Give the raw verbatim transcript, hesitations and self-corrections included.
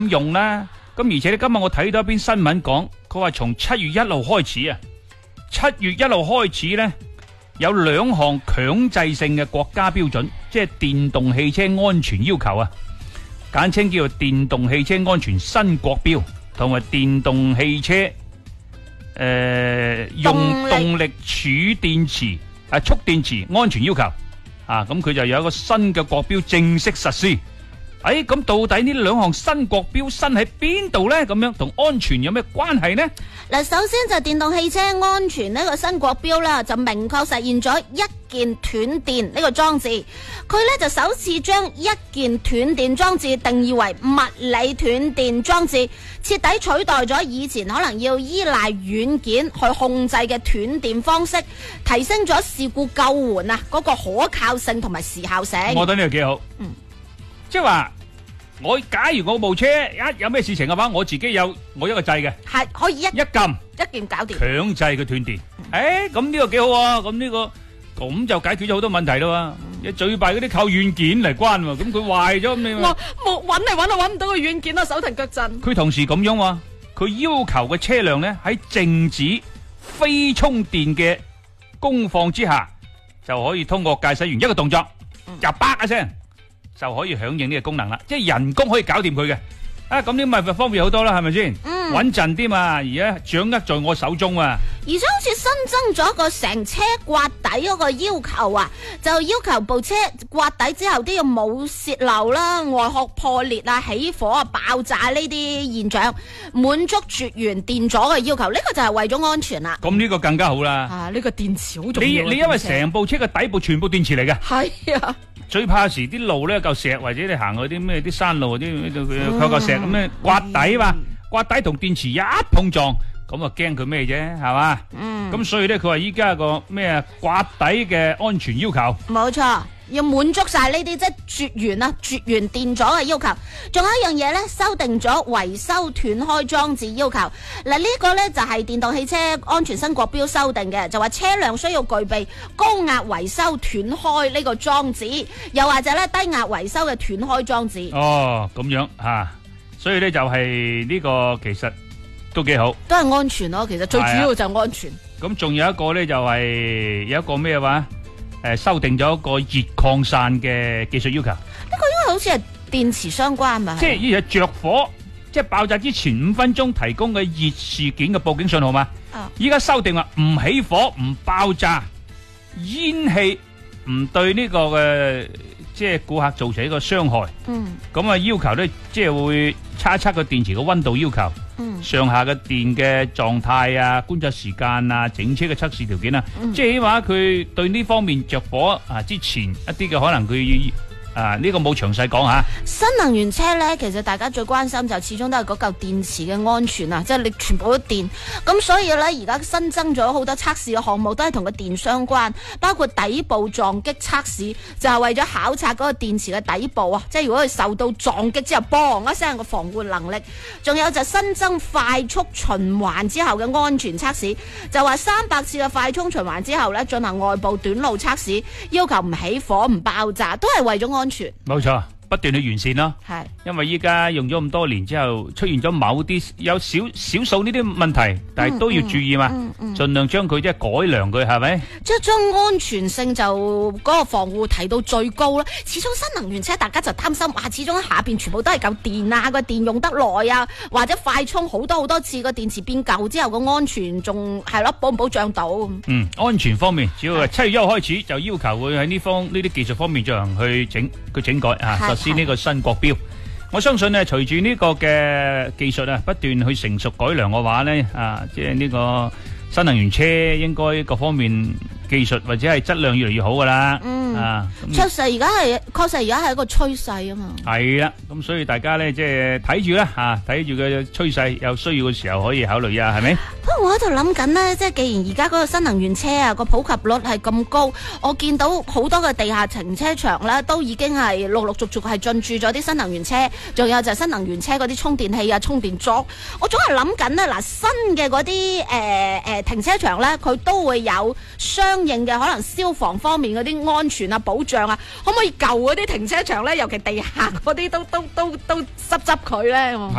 用啦。咁而且咧，今日我睇到一篇新聞講，佢話從七月一號開始啊，七月一號開始咧有兩項強制性嘅國家標準，即係電動汽車安全要求啊，簡稱叫做電動汽車安全新國標，同埋電動汽車誒、呃、用動力儲電池啊蓄電池安全要求啊，咁佢就有一個新嘅國標正式實施。誒，咁到底呢兩項新國標新喺邊度呢？咁樣同安全有咩關係呢？ 嗱，首先就電動汽車安全呢個新國標啦，就明確實現咗一鍵斷電呢個裝置。佢呢就首次將一鍵斷電裝置定義為物理斷電裝置，徹底取代咗以前可能要依賴軟件去控制嘅斷電方式，提升咗事故救援啊嗰個可靠性同埋時效性。 我覺得呢個幾好。嗯。即係話，我假如我部車一有咩事情嘅話，我自己有我一個掣嘅， 係可以一一撳一鍵搞掂， 強制佢斷電。誒，咁呢個幾好啊！咁呢個咁就解決咗好多問題啦。你最弊嗰啲靠軟件嚟關喎，咁佢壞咗咁你我冇揾嚟揾都揾唔到個軟件啦，手騰腳震。 佢同時咁樣話，佢要求嘅車輛咧喺靜止非充電嘅功況之下，就可以通過駕駛員一個動作，就叭一聲。就可以響應呢個功能啦，即係人工可以搞掂佢嘅，啊咁呢咪方便好多啦，係咪先？嗯，穩陣啲嘛，而家掌握在我手中啊！ 而且好似新增咗個成車刮底嗰個要求啊，就要求部車刮底之後都要冇洩漏啦、外殼破裂啊、起火啊、爆炸呢啲現象，滿足絕緣電阻嘅要求。呢、這個就係為咗安全啦。 咁呢個更加好啦。 啊，呢、這個電池好重要。 你你因為成部車嘅底部全部電池嚟嘅。係啊。最怕時啲路咧嚿石，或者你行嗰啲咩啲山路嗰啲，佢佢嚿石咁樣刮底嘛，刮底同電池一碰撞，咁啊驚佢咩啫，係嘛？嗯。咁所以咧，佢話依家個咩啊刮底嘅安全要求。冇錯。要滿足晒呢啲即係絕緣啊、絕緣電阻嘅要求，仲有一樣嘢咧，修訂咗維修斷開裝置要求。嗱，呢個咧就係電動汽車安全新國標修訂嘅，就話車輛需要具備高壓維修斷開呢個裝置，又或者咧低壓維修嘅斷開裝置。哦，咁樣吓，所以咧就係呢個其實都幾好，都係安全咯。其實最主要就係安全。咁仲有一個咧就係有一個咩話？誒，修訂咗一個熱擴散嘅技術要求。呢個因為好似係電池相關嘛。即係依係着火，即係爆炸之前五分鐘提供嘅熱事件嘅報警信號嘛。依家修訂話唔起火、唔爆炸、煙氣唔對呢個嘅即係顧客造成一個傷害。嗯。咁啊要求咧，即係會測一測個電池嘅溫度要求。嗯。上下嘅電嘅狀態啊、觀察時間啊、整車嘅測試條件啊，嗯、即係起碼佢對呢方面着火啊之前一啲嘅可能佢啊呢、這個冇詳細講吓。新能源車呢，其實大家最關心就始終都係嗰嚿電池嘅安全啊，即係你全部都電。咁所以呢，而家新增咗好多測試嘅項目都係同個電相關，包括底部撞擊測試，就係、是、為咗考察嗰個電池嘅底部啊，即係如果佢受到撞擊之後，嘣一聲個防護能力。仲有就新增快速循環之後嘅安全測試，就話三百次嘅快速循環之後呢，進行外部短路測試，要求唔起火唔爆炸，都係為咗安全。冇錯。不斷去完善咯，係，因為依家用咗咁多年之後，出現咗某啲有少少數呢啲問題，但係都要注意嘛，嗯嗯嗯、盡量將佢即係改良佢，係咪？即係將安全性就嗰、嗰個防護提到最高啦。始終新能源車大家就擔心，哇！始終下邊全部都係夠電啊，個電用得耐啊，或者快充好多好多次個電池變舊之後個安全仲係咯保唔保障到？嗯，安全方面，只要係七月一號開始就要求會喺呢方呢啲技術方面進行去整去整改啊。先呢個新國標，我相信咧，隨住呢個嘅技術啊不斷去成熟改良嘅話咧，啊，即係呢個新能源車應該各方面技術或者係質量越嚟越好噶啦。嗯，啊，確實而家係確實而家係一個趨勢啊嘛。係啦，咁所以大家咧即係睇住啦吓，睇住嘅趨勢，有需要嘅時候可以考慮啊，係咪？不過我喺度諗緊咧，即係既然而家嗰個新能源車啊個普及率係咁高，我見到好多嘅地下停車場咧都已經係陸陸續續係進駐咗啲新能源車，仲有就係新能源車嗰啲充電器啊、充電座。我總係諗緊咧，嗱新嘅嗰啲誒誒停車場咧，佢都會有相相應嘅可能消防方面嗰啲安全啊保障啊，可唔可以舊嗰啲停車場咧，尤其地下嗰啲都都都都執執佢咧？